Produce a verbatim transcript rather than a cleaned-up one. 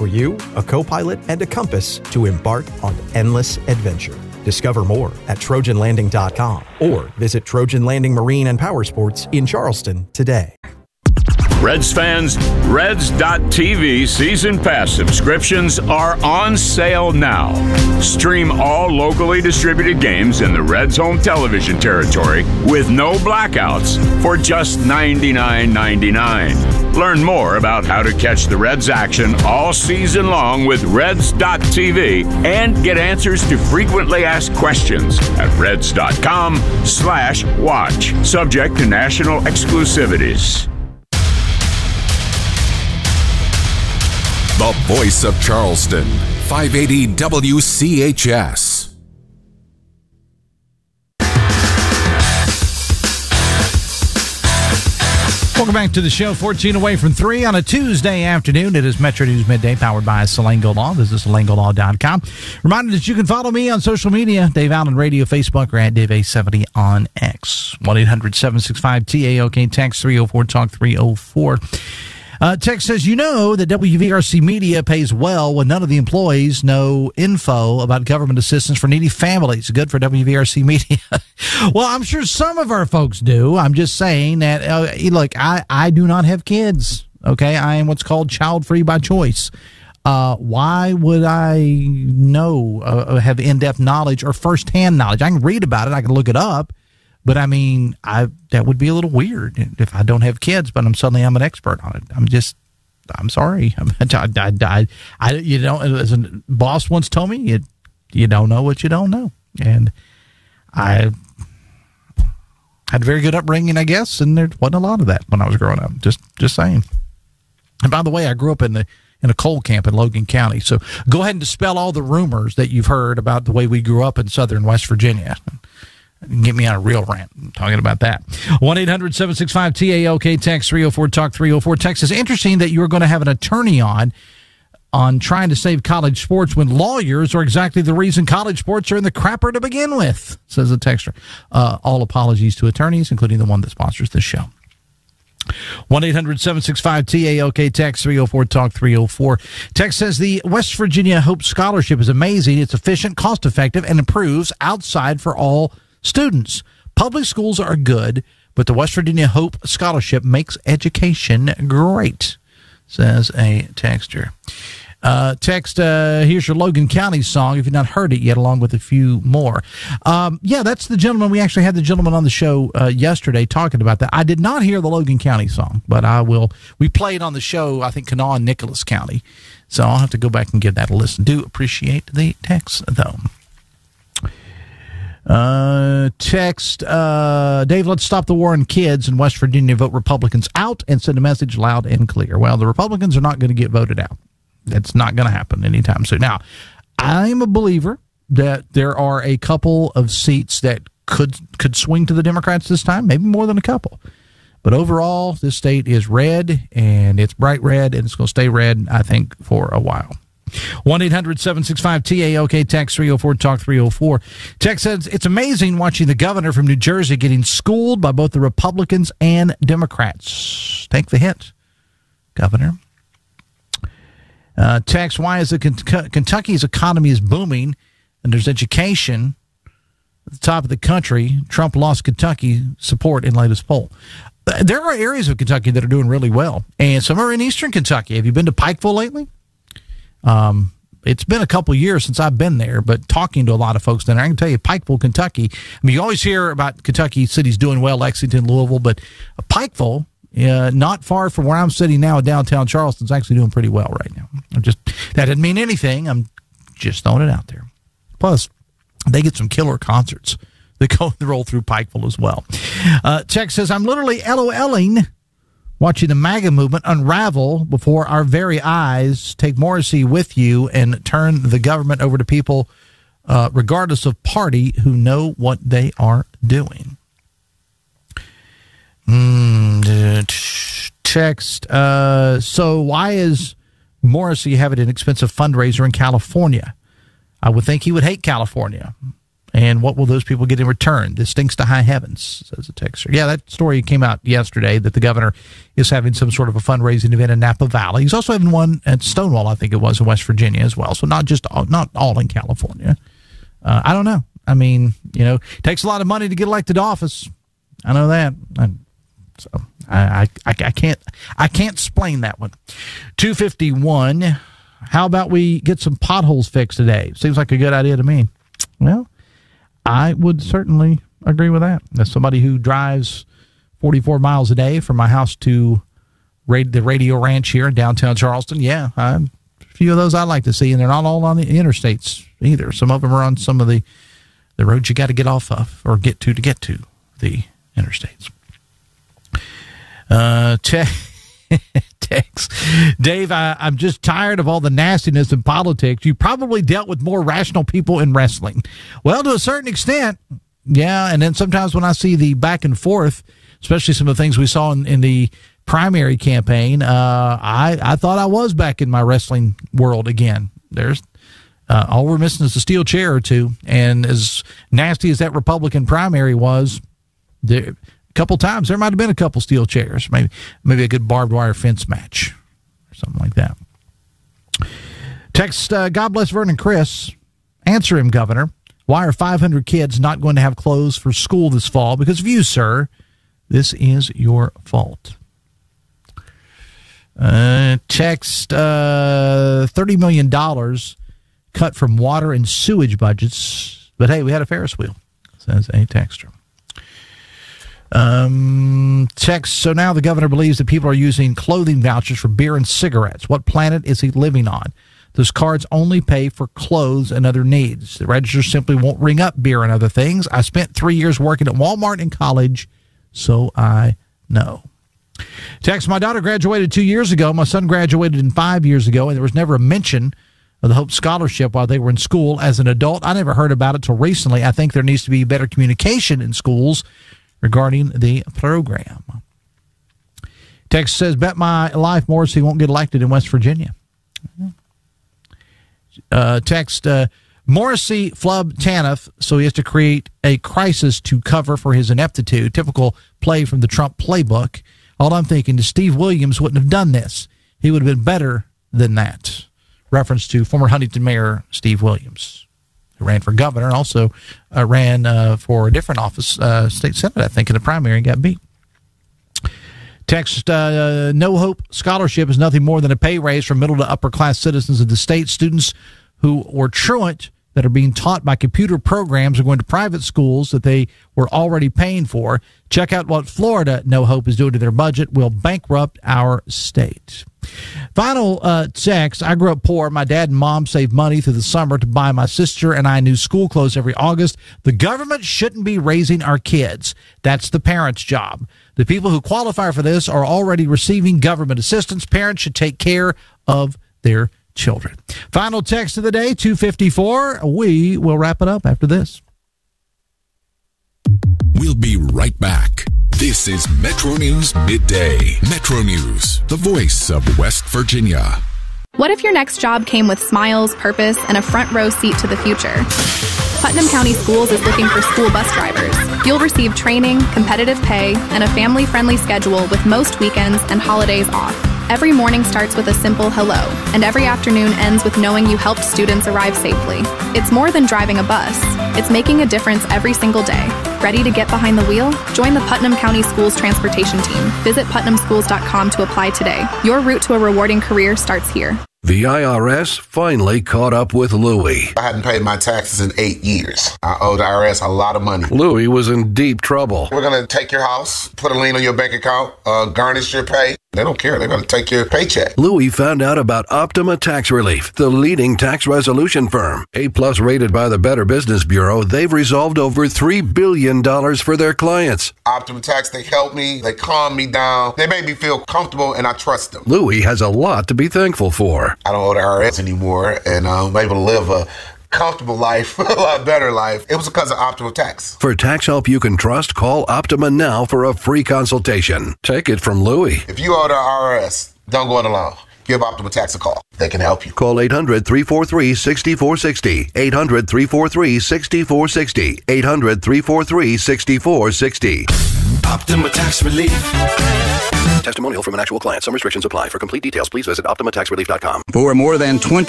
for you, a co-pilot, and a compass to embark on endless adventure. Discover more at Trojan Landing dot com or visit Trojan Landing Marine and Power Sports in Charleston today. Reds fans, Reds dot T V season pass subscriptions are on sale now. Stream all locally distributed games in the Reds home television territory with no blackouts for just ninety-nine ninety-nine. Learn more about how to catch the Reds action all season long with Reds dot T V and get answers to frequently asked questions at Reds dot com slash watch. Subject to national exclusivities. The voice of Charleston, five eighty W C H S. Welcome back to the show. fourteen away from three on a Tuesday afternoon. It is Metro News Midday, powered by Salango Law. This is Salango Law dot com. Reminder that you can follow me on social media, Dave Allen Radio, Facebook, or at Dave A seventy on X. one eight hundred seven six five T A O K, text three oh four talk three oh four. Uh, text says, you know that W V R C Media pays well when none of the employees know info about government assistance for needy families. Good for W V R C Media. Well, I'm sure some of our folks do. I'm just saying that, uh, look, I, I do not have kids, okay? I am what's called child-free by choice. Uh, why would I know, uh, have in-depth knowledge or first-hand knowledge? I can read about it. I can look it up. But, I mean, I that would be a little weird if I don't have kids, but I'm suddenly I'm an expert on it. I'm just, I'm sorry. I, I, I, I, you know, as a boss once told me, you, you don't know what you don't know. And I had a very good upbringing, I guess, and there wasn't a lot of that when I was growing up. Just just saying. And, by the way, I grew up in the in a coal camp in Logan County. So go ahead and dispel all the rumors that you've heard about the way we grew up in southern West Virginia. Get me on a real rant talking about that. one eight hundred seven six five T A O K, text three oh four talk three oh four. Text is interesting that you are going to have an attorney on on trying to save college sports when lawyers are exactly the reason college sports are in the crapper to begin with, says the texter. Uh, all apologies to attorneys, including the one that sponsors this show. one eight hundred seven six five T A O K, text three oh four talk three oh four. Text says the West Virginia Hope Scholarship is amazing. It's efficient, cost-effective, and improves outside for all students. Public schools are good, but the West Virginia Hope Scholarship makes education great, says a texter. Uh, text, uh, here's your Logan County song, if you've not heard it yet, along with a few more. Um, yeah, that's the gentleman. We actually had the gentleman on the show uh, yesterday talking about that. I did not hear the Logan County song, but I will. We played on the show, I think, Kanawha and Nicholas County, so I'll have to go back and give that a listen. Do appreciate the text, though. Uh, text, uh, Dave, let's stop the war on kids in West Virginia, vote Republicans out, and send a message loud and clear. Well, the Republicans are not going to get voted out. That's not going to happen anytime soon. Now, I'm a believer that there are a couple of seats that could could swing to the Democrats this time, maybe more than a couple. But overall, this state is red, and it's bright red, and it's going to stay red, I think, for a while. one eight hundred seven six five T A O K, text three oh four talk three oh four. Text says, it's amazing watching the governor from New Jersey getting schooled by both the Republicans and Democrats. Take the hint, Governor. Uh, text, why is the Kentucky's economy is booming and there's education at the top of the country? Trump lost Kentucky support in latest poll. There are areas of Kentucky that are doing really well, and some are in eastern Kentucky. Have you been to Pikeville lately? Um, it's been a couple years since I've been there, but talking to a lot of folks down there, I can tell you, Pikeville, Kentucky. I mean, you always hear about Kentucky cities doing well, Lexington, Louisville, but Pikeville, uh, not far from where I'm sitting now in downtown Charleston, is actually doing pretty well right now. I'm just that doesn't mean anything. I'm just throwing it out there. Plus, they get some killer concerts that go roll through Pikeville as well. Uh, Check says, I'm literally LOLing watching the MAGA movement unravel before our very eyes. Take Morrissey with you and turn the government over to people, uh, regardless of party, who know what they are doing. Mm, text. Uh, so why is Morrissey having an expensive fundraiser in California? I would think he would hate California. And what will those people get in return? This stinks to high heavens, says a texter. Yeah, that story came out yesterday that the governor is having some sort of a fundraising event in Napa Valley. He's also having one at Stonewall, I think it was, in West Virginia as well. So not just all, not all in California. Uh, I don't know. I mean, you know, it takes a lot of money to get elected to office. I know that. I, so I, I, I can't I can't explain that one. two fifty-one. How about we get some potholes fixed today? Seems like a good idea to me. Well, I would certainly agree with that. As somebody who drives forty-four miles a day from my house to the Radio Ranch here in downtown Charleston, yeah, I, a few of those I like to see, and they're not all on the interstates either. Some of them are on some of the, the roads you got to get off of or get to to get to the interstates. Uh, te- text. Dave, I, I'm just tired of all the nastiness in politics. You probably dealt with more rational people in wrestling. Well, to a certain extent, yeah. And then sometimes when I see the back and forth, especially some of the things we saw in, in the primary campaign, uh, I, I thought I was back in my wrestling world again. There's uh, all we're missing is a steel chair or two. And as nasty as that Republican primary was, there, a couple times there might have been a couple steel chairs, maybe maybe a good barbed wire fence match or something like that. Text, uh, God bless Vernon Chris. Answer him, Governor. Why are five hundred kids not going to have clothes for school this fall? Because of you, sir. This is your fault. Uh, text, uh, thirty million dollars cut from water and sewage budgets. But hey, we had a Ferris wheel, says a texter. Um, text, so now the governor believes that people are using clothing vouchers for beer and cigarettes. What planet is he living on? Those cards only pay for clothes and other needs. The register simply won't ring up beer and other things. I spent three years working at Walmart in college, so I know. Text, my daughter graduated two years ago. My son graduated in five years ago, and there was never a mention of the Hope Scholarship while they were in school. As an adult, I never heard about it till recently. I think there needs to be better communication in schools regarding the program. Text says, bet my life Morrissey won't get elected in West Virginia. Uh, text, uh, Morrissey flubbed TANF, so he has to create a crisis to cover for his ineptitude. Typical play from the Trump playbook. All I'm thinking is Steve Williams wouldn't have done this. He would have been better than that. Reference to former Huntington Mayor Steve Williams, who ran for governor and also uh, ran uh, for a different office, uh, state senate, I think, in the primary and got beat. Text, uh, No Hope Scholarship is nothing more than a pay raise for middle to upper class citizens of the state. Students who were truant that are being taught by computer programs are going to private schools that they were already paying for. Check out what Florida No Hope is doing to their budget. Will bankrupt our state. Final uh, text. I grew up poor. My dad and mom saved money through the summer to buy my sister and I new school clothes every August. The government shouldn't be raising our kids. That's the parents' job. The people who qualify for this are already receiving government assistance. Parents should take care of their children. Final text of the day, two fifty-four. We will wrap it up after this. We'll be right back. This is Metro News Midday. Metro News, the voice of West Virginia. What if your next job came with smiles, purpose, and a front row seat to the future? Putnam County Schools is looking for school bus drivers. You'll receive training, competitive pay, and a family-friendly schedule with most weekends and holidays off. Every morning starts with a simple hello, and every afternoon ends with knowing you helped students arrive safely. It's more than driving a bus. It's making a difference every single day. Ready to get behind the wheel? Join the Putnam County Schools Transportation Team. Visit putnam schools dot com to apply today. Your route to a rewarding career starts here. The I R S finally caught up with Louie. I hadn't paid my taxes in eight years. I owed the I R S a lot of money. Louie was in deep trouble. We're going to take your house, put a lien on your bank account, uh, garnish your pay. They don't care. They're going to take your paycheck. Louie found out about Optima Tax Relief, the leading tax resolution firm. A-plus rated by the Better Business Bureau, they've resolved over three billion dollars for their clients. Optima Tax, they help me. They calm me down. They make me feel comfortable, and I trust them. Louie has a lot to be thankful for. I don't owe the I R S anymore, and I'm able to live a comfortable life, a lot better life. It was because of Optima Tax. For tax help you can trust, call Optima now for a free consultation. Take it from Louie. If you owe the I R S, don't go it alone. give Optima Tax a call. They can help you. Call eight hundred, three four three, six four six zero. eight hundred, three four three, six four six zero. eight hundred, three four three, six four six zero. Optima Tax Relief. Testimonial from an actual client. Some restrictions apply. For complete details, please visit optima tax relief dot com. For more than twenty